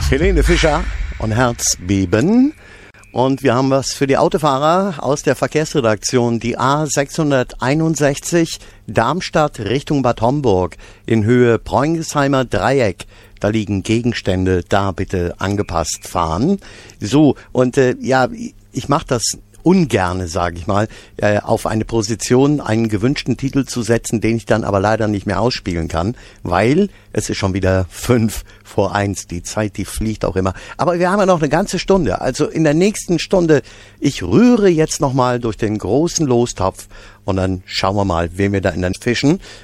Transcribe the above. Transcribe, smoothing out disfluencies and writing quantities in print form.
Helene Fischer und Herzbeben. Und wir haben was für die Autofahrer aus der Verkehrsredaktion. Die A661 Darmstadt Richtung Bad Homburg in Höhe Bräunisheimer Dreieck. Da liegen Gegenstände, da bitte angepasst fahren. So, und ich mache das ungerne, sage ich mal, auf eine Position einen gewünschten Titel zu setzen, den ich dann aber leider nicht mehr ausspielen kann, weil es ist schon wieder 5:01. Die Zeit, die fliegt auch immer. Aber wir haben ja noch eine ganze Stunde. Also in der nächsten Stunde, ich rühre jetzt nochmal durch den großen Lostopf und dann schauen wir mal, wen wir da in den fischen.